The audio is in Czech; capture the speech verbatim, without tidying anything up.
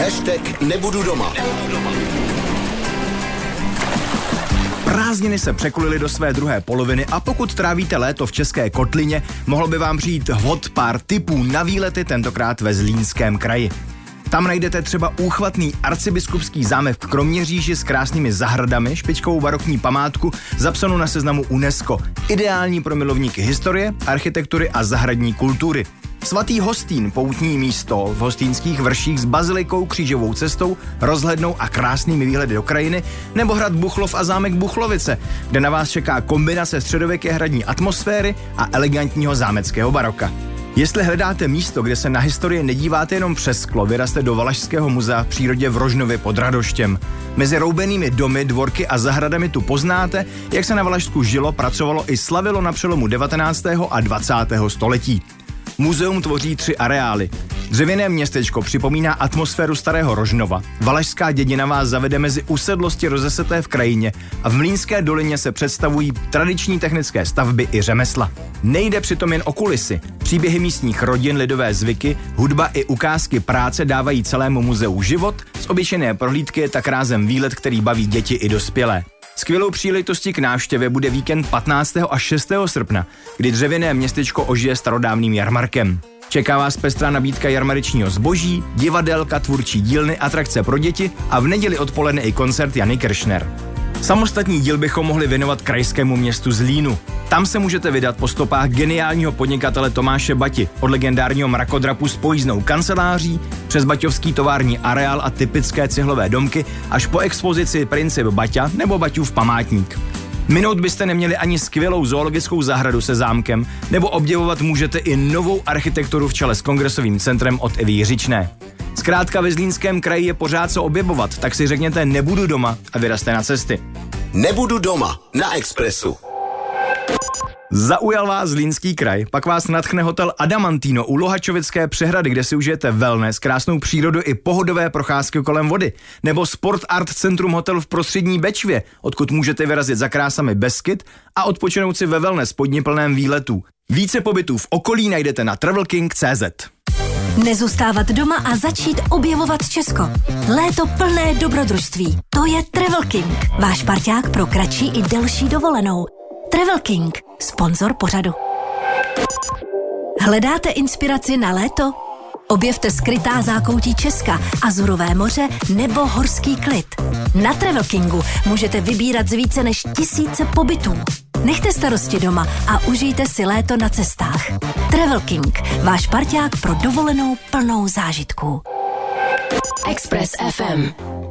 Hashtag nebudu doma. Prázdniny se překulily do své druhé poloviny a pokud trávíte léto v České kotlině, mohlo by vám přijít hot pár tipů na výlety, tentokrát ve Zlínském kraji. Tam najdete třeba úchvatný arcibiskupský zámek v Kroměříži s krásnými zahradami, špičkovou barokní památku zapsanou na seznamu UNESCO. Ideální pro milovníky historie, architektury a zahradní kultury. Svatý Hostín, poutní místo v Hostýnských vrších s bazilikou, křížovou cestou, rozhlednou a krásnými výhledy do krajiny, nebo hrad Buchlov a zámek Buchlovice, kde na vás čeká kombinace středověké hradní atmosféry a elegantního zámeckého baroka. Jestli hledáte místo, kde se na historii nedíváte jenom přes sklo, vyrazte do Valašského muzea v přírodě v Rožnově pod Radoštěm. Mezi roubenými domy, dvorky a zahradami tu poznáte, jak se na Valašsku žilo, pracovalo i slavilo na přelomu devatenáctého a dvacátého století. Muzeum tvoří tři areály. Dřevěné městečko připomíná atmosféru starého Rožnova. Valašská dědina vás zavede mezi usedlosti rozeseté v krajině a v Mlýnské dolině se představují tradiční technické stavby i řemesla. Nejde přitom jen o kulisy. Příběhy místních rodin, lidové zvyky, hudba i ukázky práce dávají celému muzeu život, z obyčejné prohlídky je tak rázem výlet, který baví děti i dospělé. Skvělou příležitostí k návštěvě bude víkend patnáctého až šestého srpna, kdy dřevěné městečko ožije starodávným jarmarkem. Čeká vás pestrá nabídka jarmarečního zboží, divadelka, tvůrčí dílny, atrakce pro děti a v neděli odpoledne i koncert Jany Kiršner. Samostatný díl bychom mohli věnovat krajskému městu Zlínu. Tam se můžete vydat po stopách geniálního podnikatele Tomáše Bati, od legendárního mrakodrapu s pojízdnou kanceláří, přes baťovský tovární areál a typické cihlové domky, až po expozici Princip Baťa nebo Baťův památník. Minout byste neměli ani skvělou zoologickou zahradu se zámkem, nebo obdivovat můžete i novou architekturu v čele s kongresovým centrem od Evy Jiřičné. Zkrátka ve Zlínském kraji je pořád co objevovat, tak si řekněte nebudu doma a vyrazte na cesty. Nebudu doma na Expressu. Zaujal vás Zlínský kraj, pak vás nadchne hotel Adamantino u Lohačovické přehrady, kde si užijete wellness, krásnou přírodu i pohodové procházky kolem vody, nebo Sport Art Centrum hotel v Prostřední Bečvě, odkud můžete vyrazit za krásami Beskyd a odpočinout si ve wellness podni plném výletů. Více pobytů v okolí najdete na travel king tečka cé zet. Nezůstávat doma a začít objevovat Česko. Léto plné dobrodružství. To je Travel King, váš parťák pro kratší i delší dovolenou. Travel King, sponzor pořadu. Hledáte inspiraci na léto? Objevte skrytá zákoutí Česka, Azurové moře nebo horský klid. Na Travel Kingu můžete vybírat z více než tisíce pobytů. Nechte starosti doma a užijte si léto na cestách. Travel King, váš parťák pro dovolenou plnou zážitků. Express ef em.